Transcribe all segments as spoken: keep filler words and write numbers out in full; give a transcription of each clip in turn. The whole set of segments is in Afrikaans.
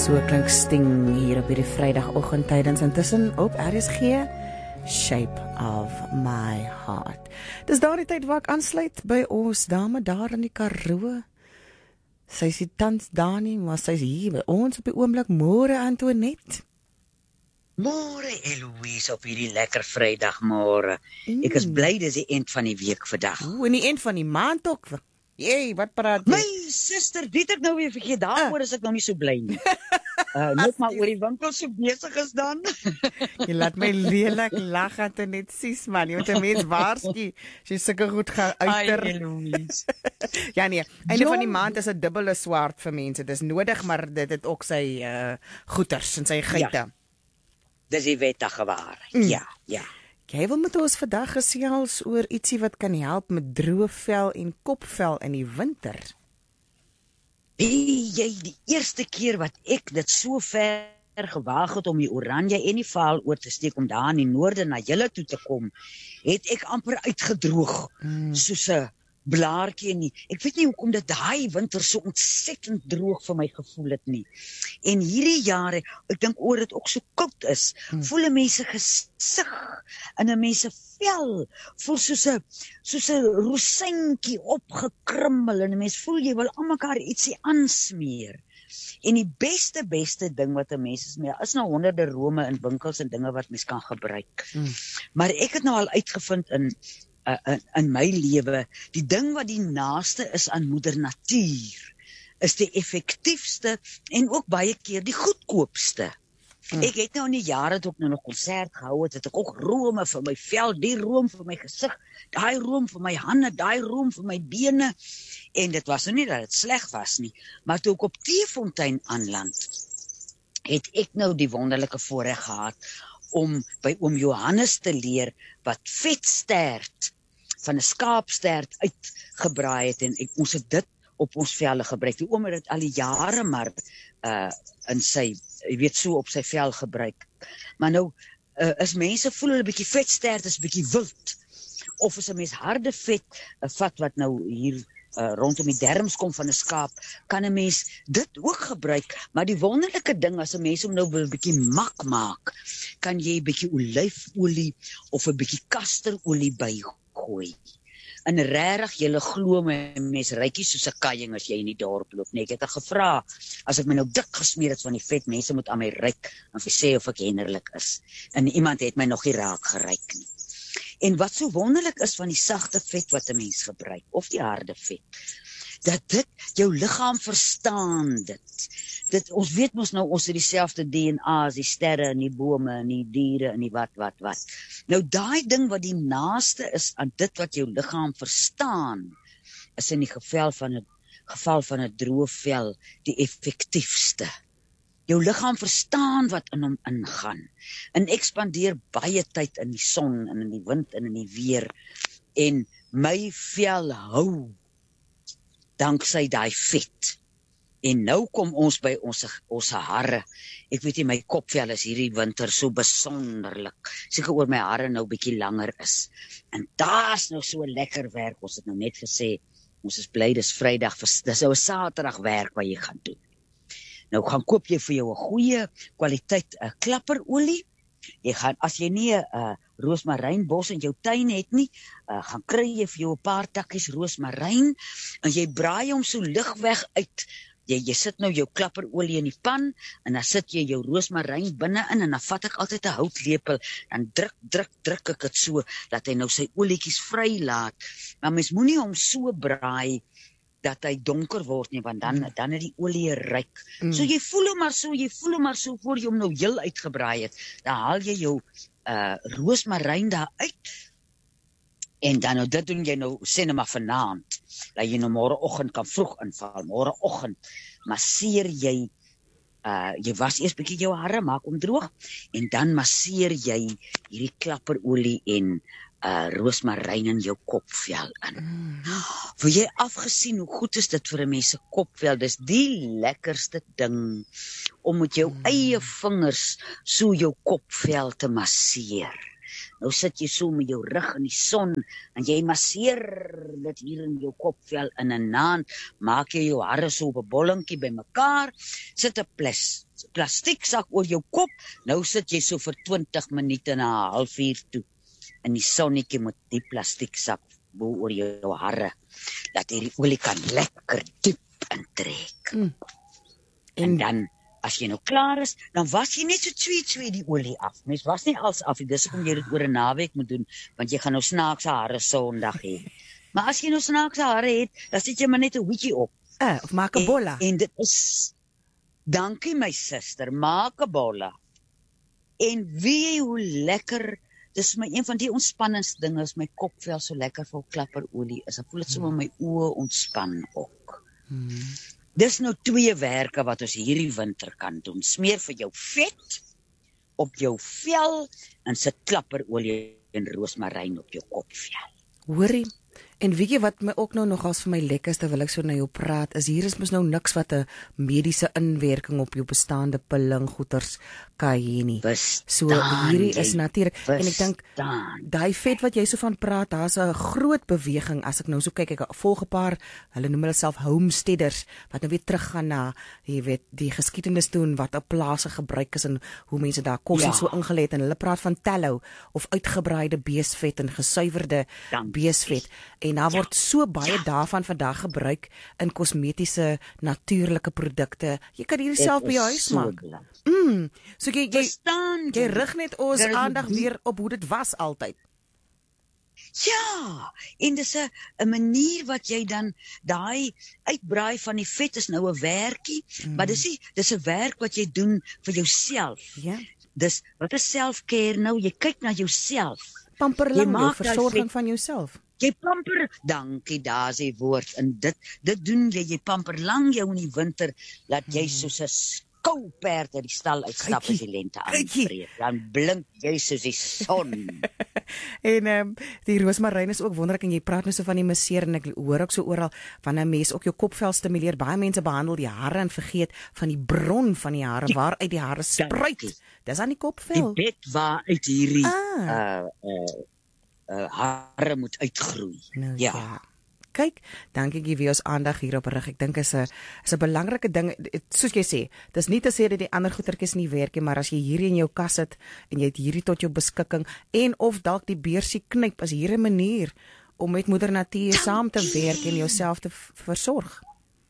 So klink Sting hier op hierdie Vrydagoggend tydens intussen op R S G, Shape of My Heart. Dis daardie tyd waar ek aansluit by ons dame daar in die Karoo. Sy is die tans daar nie, maar sy is hier by ons op die oomblik. Môre Antoinette. Môre Eloise op hierdie lekker Vrydagmôre. Mm. Ek is bly dis die eind van die week vandag. Oeh, en die eind van die maand ook. Jee, wat praat jy? My suster, dit ek nou weer vergeet, daaroor is ek nou nie so bly nie. Uh, net maar oor die winkel so besig is dan. Jy laat my lelik lag aan te net sies man, jy moet 'n mens waarsku, sy sulke goed gaan uiter. Ai, Eloise. Ja nee, einde van die maand is 'n dubbele swaard vir mense, dit is nodig, maar dit het ook sy uh, goeters en sy geite. Ja. Dis die wettige waarheid, mm. ja, ja. Jy wil met ons vandag gesels oor ietsie wat kan help met droë vel en kopvel in die winter. Hey, jy, die eerste keer wat ek dit so ver gewaag het om die Oranje en die Vaal oor te steek om daar in die noorde na julle toe te kom, het ek amper uitgedroog, mm. soos 'n blaartjie nie. Ek weet nie hoekom dit daai winter so ontsettend droog vir my gevoel het nie. En hierdie jare, ek dink oor dit ook so koud is, hmm. voel 'n mens se gesig en 'n mens se vel voel soos 'n soos 'n rosientjie opgekrummel en 'n mens voel jy wil almekaar ietsie aansmeer. En die beste beste ding wat 'n mens is mee, is nou honderde rome in winkels en dinge wat mens kan gebruik. Hmm. Maar ek het nou al uitgevind in Uh, in, in my lewe, die ding wat die naaste is aan moeder natuur, is die effektiefste en ook baie keer die goedkoopste. Hmm. Ek het nou in die jare toe ek nou nog konsert gehou het, het ek ook rome vir my vel, die room vir my gesig, daai room vir my hande, daai room vir my bene, en dit was nou nie dat dit sleg was nie, maar toe ek op Teefontein aanland, het ek nou die wonderlike voorreg gehad, om by oom Johannes te leer wat vetstert van 'n skaapstert uitgebraai het en ek, ons het dit op ons velle gebruik. Die oom het dit al die jare maar uh, in sy, jy weet so op sy vel gebruik. Maar nou, uh, as mense voel hulle 'n bietjie vetstert is 'n bietjie wild, of as 'n mens harde vet, 'n vat wat nou hier Uh, rondom die derms kom van 'n skaap, kan 'n mens dit ook gebruik, maar die wonderlike ding as 'n mens hom nou wil 'n bietjie mak maak, kan jy 'n bietjie olyfolie of 'n bietjie kasterolie bygooi. En regtig, julle glo my, mens rykie soos 'n kajing as jy in die dorp loop. Nee, ek het al gevra, as ek my nou dik gesmeer het van die vet, mense moet aan my ryk en vir sê of ek henderlik is. En iemand het my nog nie raak geryk nie. En wat so wonderlik is van die sagte vet wat 'n mens gebruik, of die harde vet, dat dit, jou liggaam verstaan dit. Dit, ons weet mos nou, ons het dieselfde D N A as die sterre en die bome en die diere en die wat, wat, wat. Nou daai ding wat die naaste is aan dit wat jou liggaam verstaan, is in die geval van 'n geval van 'n droë vel die effektiefste. Jou liggaam verstaan wat in hom ingaan. En ek spandeer baie tyd in die son en in die wind en in die weer. En my vel hou danksy daai vet. En nou kom ons by ons ons harre. Ek weet nie, my kopvel is hierdie winter so besonderlik. Seker oor my hare nou bietjie langer is. En daar's nou so lekker werk. Ons het nou net gesê, ons is bly dis Vrydag, dis nou 'n Saterdag werk wat jy gaan doen. Nou gaan koop jy vir jou 'n goeie kwaliteit uh, klapperolie. Jy gaan, as jy nie 'n uh, roosmarynbos in jou tuin het nie, uh, gaan kry jy vir jou 'n paar takkies roosmaryn en jy braai hom so ligweg uit. Jy, jy sit nou jou klapperolie in die pan en dan sit jy jou roosmaryn binne-in en dan vat ek altyd 'n houtlepel, dan druk, druk, druk ek dit so, dat hy nou sy olietjies vrylaat. Maar mens moenie hom so braai dat hy donker word nie, want dan, mm. dan het die olie ryk. Mm. So jy voel hom maar so, jy voel hom maar so, voor jy hom nou heel uitgebraai het, dan haal jy jou uh, roosmaryn daar uit, en dan nou, dit doen jy nou, sê nou maar vanaand, dat jy nou môreoggend kan vroeg inval, môreoggend, masseer jy, uh, jy was eers bietjie jou hare, maak hom droog, en dan masseer jy hierdie klapperolie en Uh, roosmaryn in jou kopvel in. Mm. Wil jy afgesien hoe goed is dit vir 'n mens se kopvel? Dis die lekkerste ding om met jou mm. eie vingers so jou kopvel te masseer. Nou sit jy so met jou rug in die son en jy masseer dit hier in jou kopvel in 'n naand, maak jy jou hare so op 'n bollentjie bymekaar, sit 'n plas, plastieksak oor jou kop, nou sit jy so vir twintig minute na 'n halfuur toe in die sonnetjie met die plastieksak bo oor jou hare, dat hierdie olie kan lekker diep intrek. Mm. En, en dan, as jy nou klaar is, dan was jy net so twee twee die olie af. Mens was nie als af, dis hoekom jy dit oor 'n naweek moet doen, want jy gaan nou snaakse hare Sondag hê. Maar as jy nou snaakse hare het, dan sit jy maar net 'n hoedjie op. Uh, of maak 'n bolla. En, en dit is, dankie my suster, maak 'n bolla. En weet jy hoe lekker, dis my een van die ontspanningsdinge dinge, is my kopvel so lekker vol klapperolie is. Ek voel dit so met my oë ontspan ook. Hmm. Dis nou twee werke wat ons hierdie winter kan doen. Smeer vir jou vet op jou vel en sit klapperolie en roosmaryn op jou kopvel. Hoorie, en weet jy wat my ook nou nogals vir my lekker is, terwyl ek so na jou praat, is hier is mos nou niks wat 'n mediese inwerking op jou bestaande pillinggoeders kan hê nie. So hierdie is natuurlik, en ek dink daai vet wat jy so van praat, daar's 'n groot beweging as ek nou so kyk, ek volg 'n paar, hulle noem hulle self homesteaders wat nou weer teruggaan na, jy weet, die geskiedenis toe en wat op plase gebruik is en hoe mense daar kos ja. en so ingelê het, en hulle praat van tallow of uitgebraaide beesvet en gesuiwerde beesvet. En daar word so baie ja. daarvan vandag gebruik in kosmetiese natuurlike produkte. Jy kan hierdie self by jou huis so maak. Mm. So jy jy, Verstaan, jy rig net ons aandag weer op hoe dit was altyd. Ja, en dis 'n 'n manier wat jy dan daai uitbraai van die vet is nou 'n werkie, mm. maar dis nie dis 'n werk wat jy doen vir jouself. Ja. Dis wat is self-care nou? Jy kyk na jouself. Pamperlang jou versorging van jouself. Jy pamper, dankie, daar's die woord, en dit, dit doen jy, jy pamper lang jou in die winter, laat jy soos 'n skou perd uit die stal uitstap as die lente aanbreek, dan blink jy soos die son. En um, die roosmaryn is ook wonderlik, en jy praat nou so van die masseer, en ek hoor ook so oral, van 'n mens ook jou kopvel stimuleer, baie mense behandel die hare en vergeet van die bron van die hare, waaruit die hare spruit, dis aan die kopvel. Die bed waaruit hierdie, ah. uh, uh, Uh, hare moet uitgroei. Nou, ja. ja. Kyk, dankie gee ons aandag hier op rig. Ek dink is 'n is 'n belangrike ding, soos jy sê. Dis nie te sê dat die ander goedertjies nie werk nie, maar as jy hierdie in jou kas sit en jy het hierdie tot jou beskikking, en of dalk die beursie knyp, is hier 'n manier om met moeder natuur saam te werk en jouself te versorg.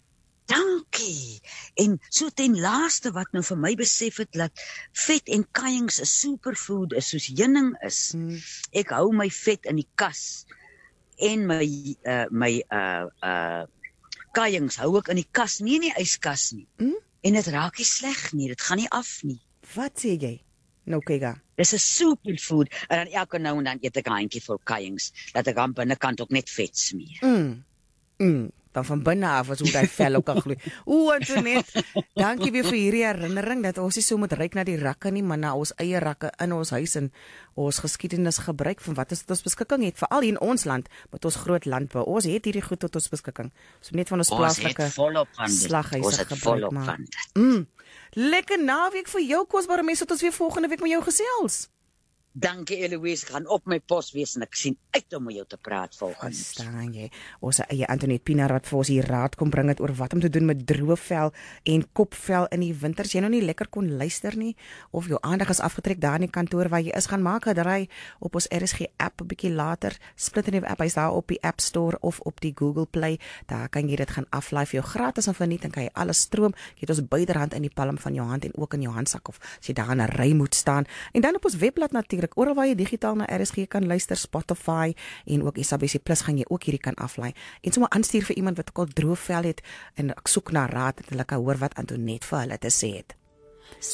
Dankie. En so ten laaste wat nou vir my besef het, dat vet en kajings 'n superfood is, soos heuning is. Hmm. Ek hou my vet in die kas en my uh, my uh uh kajings hou ek in die kas, nie in die yskas nie. Hmm? En dit raak nie sleg nie, dit gaan nie af nie. Wat sê jy? Nou kyk. Dis 'n superfood, en dan elke nou en dan eet ek 'n handjie vol kajings, dat ek aan binnekant ook net vet smeer. Mm. Mm. Dan van binne af as hoe daai vel ook kan gloei. Ooh, Antoinette, dankie weer vir hierdie herinnering dat ons nie so moet ryk na die rakke nie, maar na ons eie rakke in ons huis en ons geskiedenis gebruik van wat is dit ons beskikking het, veral hier in ons land met ons groot landbou. Ons het hierdie goed tot ons beskikking. So net van ons plaaslike slaghuise gebruik maak. Mm. Lekker naweek vir jou kosbare mense, tot ons weer volgende week met jou gesels. Dankie Eloise, ek gaan op my pos wees en ek sien uit om met jou te praat volgende. Staan jy. Ons eie Antoinette Pienaar wat vir ons hier raad kom bring het oor wat om te doen met droë vel en kopvel in die winter. As jy nou nie lekker kon luister nie of jou aandag is afgetrek daar in die kantoor waar jy is, gaan maak 'n draai op ons R S G app 'n bietjie later. Splinternuwe app is daar op die App Store of op die Google Play. Daar kan jy dit gaan aflaai vir jou gratis en verniet, en kan jy alles stroom. Jy het ons byderhand in die palm van jou hand en ook in jou handsak of as jy daar in 'n ry moet staan. En dan op ons webblad natuurlik, oral waar jy digitaal na R S G kan luister, Spotify en ook S A B C Plus gaan jy ook hierdie kan aflaai. En sommer aanstuur vir iemand wat ook al droë vel het en ek soek na raad en hulle kan hoor wat Antoinette vir hulle te sê het.